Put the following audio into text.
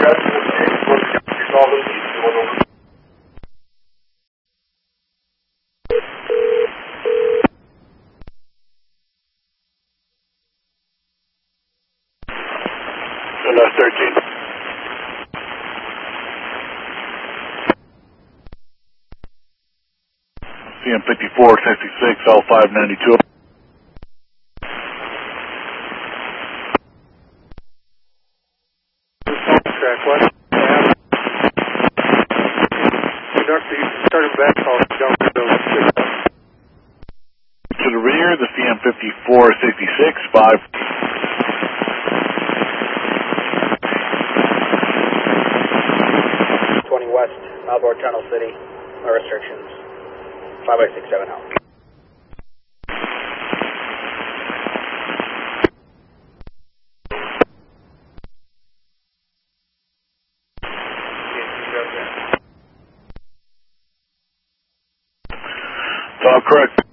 Last 13. CM 5466, L 592. Track west. Starting back call down the building. To the rear, the CM 5466, 5. West, Malboro Tunnel City, no restrictions. 5x67 out. Correct.